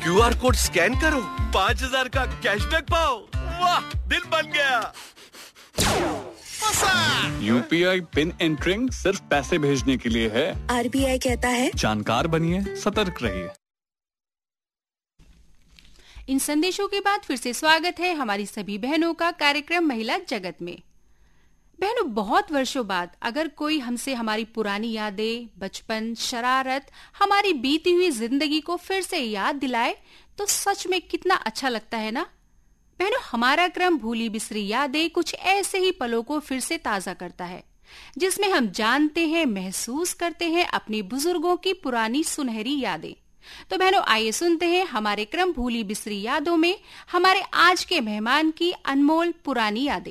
QR code scan करो, 5,000 का cashback पाओ। वाह, दिल बन गया। यूपीआई पिन एंटरिंग सिर्फ पैसे भेजने के लिए है। आरबीआई कहता है जानकार बनिए, सतर्क रहिए। इन संदेशों के बाद फिर से स्वागत है हमारी सभी बहनों का कार्यक्रम महिला जगत में। बहनों, बहुत वर्षों बाद अगर कोई हमसे हमारी पुरानी यादें, बचपन, शरारत, हमारी बीती हुई जिंदगी को फिर से याद दिलाए तो सच में कितना अच्छा लगता है ना। बहनों, हमारा क्रम भूली बिसरी यादें कुछ ऐसे ही पलों को फिर से ताजा करता है, जिसमें हम जानते हैं, महसूस करते हैं अपने बुजुर्गों की पुरानी सुनहरी यादें। तो बहनों, आइए सुनते हैं हमारे क्रम भूली बिसरी यादों में हमारे आज के मेहमान की अनमोल पुरानी यादें।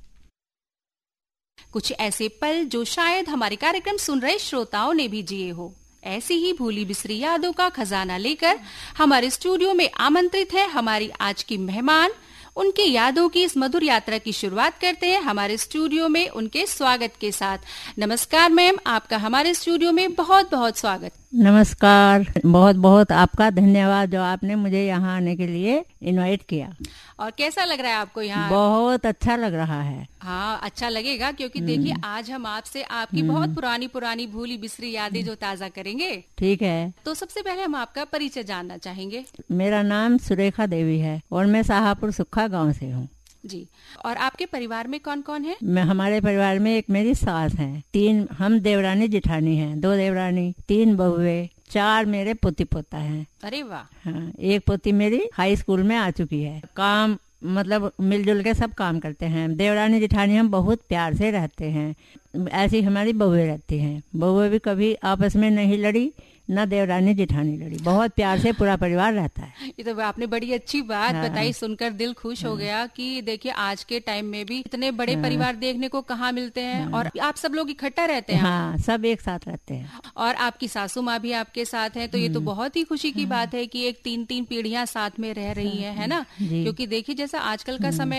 कुछ ऐसे पल जो शायद हमारे कार्यक्रम सुन रहे श्रोताओं ने भी जिए हो। ऐसी ही भूली बिसरी यादों का खजाना लेकर हमारे स्टूडियो में आमंत्रित है हमारी आज की मेहमान। उनकी यादों की इस मधुर यात्रा की शुरुआत करते हैं हमारे स्टूडियो में उनके स्वागत के साथ। नमस्कार मैम, आपका हमारे स्टूडियो में बहुत बहुत स्वागत। नमस्कार, बहुत बहुत आपका धन्यवाद जो आपने मुझे यहाँ आने के लिए इनवाइट किया। और कैसा लग रहा है आपको यहाँ? बहुत अच्छा लग रहा है। हाँ, अच्छा लगेगा क्योंकि देखिए आज हम आपसे आपकी बहुत पुरानी भूली बिसरी यादें जो ताजा करेंगे। ठीक है, तो सबसे पहले हम आपका परिचय जानना चाहेंगे। मेरा नाम सुरेखा देवी है और मैं शाहपुर सुखा गांव से हूँ जी। और आपके परिवार में कौन कौन है? हमारे परिवार में एक मेरी सास है, 3 हम देवरानी जिठानी हैं, 2 देवरानी, 3 बहुए, 4 मेरे पोती पोता हैं। अरे वाह। हाँ, एक पोती मेरी हाई स्कूल में आ चुकी है। काम मतलब मिलजुल के सब काम करते हैं। देवरानी जिठानी हम बहुत प्यार से रहते हैं। ऐसी हमारी बहुएं रहती हैं। बहुएं भी कभी आपस में नहीं लड़ी, न देवरानी जिठानी लड़ी, बहुत प्यार से पूरा परिवार रहता है। ये तो आपने बड़ी अच्छी बात हाँ, बताई, सुनकर दिल खुश हो गया कि देखिए आज के टाइम में भी इतने बड़े परिवार देखने को कहाँ मिलते हैं। और आप सब लोग इकट्ठा रहते हैं। हाँ, सब एक साथ रहते हैं। और आपकी सासू माँ भी आपके साथ है, तो ये तो बहुत ही खुशी की बात है कि एक 3 पीढ़ियां साथ में रह रही है ना। क्योंकि देखिए जैसा आजकल का समय